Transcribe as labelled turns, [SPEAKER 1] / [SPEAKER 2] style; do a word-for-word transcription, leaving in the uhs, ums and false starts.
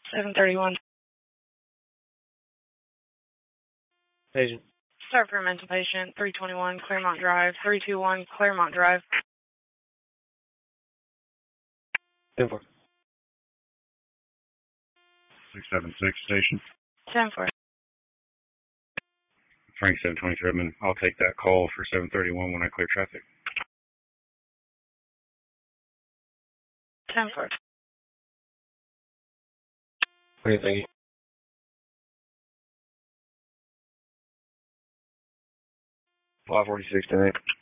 [SPEAKER 1] seven thirty-one.
[SPEAKER 2] Patient.
[SPEAKER 1] Start for mental patient, three twenty-one Claremont Drive, three two one Claremont Drive.
[SPEAKER 2] ten four.
[SPEAKER 3] six seven six station.
[SPEAKER 1] ten four.
[SPEAKER 3] Frank seven twenty-seven. I'll take that call for seven thirty-one when I clear traffic.
[SPEAKER 1] ten four.
[SPEAKER 2] Okay, thank you. five forty-six tonight.